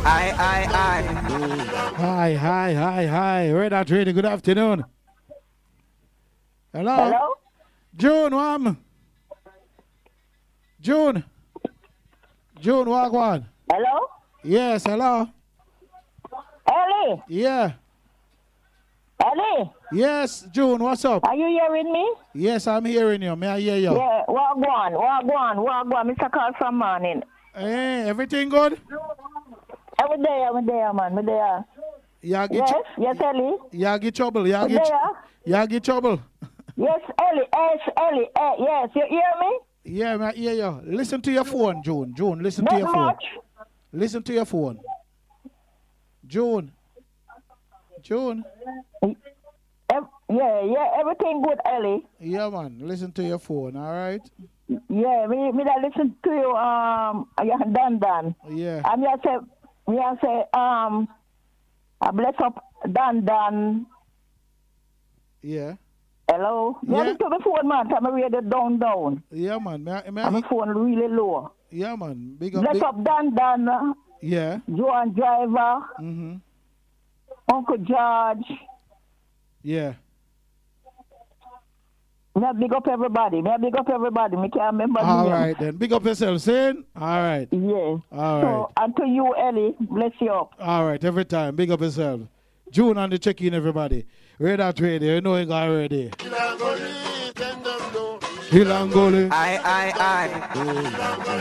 Hi. Red Hot Radio, good afternoon. Hello? Hello? June, June, walk on. Hello? Yes, hello? Ellie? Yeah. Ellie? Yes, June, what's up? Are you hearing me? Yes, I'm hearing you. May I hear you? Yeah, walk on. Mr. Call from morning. Hey, everything good? Every day, man. Me there. Yes, Ellie? You get trouble. Me there? You get trouble. Yes, Ellie. Yes, you hear me? Yeah, I hear you. Listen to your phone, June. Listen to your phone. Much. Listen to your phone. June. Yeah, everything good, Ellie. Yeah, man. Listen to your phone, all right? Yeah, me that listen to you, Dan. Yeah. I'm just say, I bless up Dan. Yeah. Hello? Yeah. Listen to the phone, man. I'm ready down. Yeah, man. My phone really low. Yeah, man. Big up. Bless up Dan. Yeah. Joan Driver. Mm-hmm. Uncle George. Yeah. Me big up everybody. Me can't remember. All right, then. Big up yourself, Sin. All right. Yeah. All so, right. and to you, Ellie, bless you up. All right, every time. Big up yourself. June on the check-in, everybody. Red Hot Radio, you know you got already. Hilangoli. I.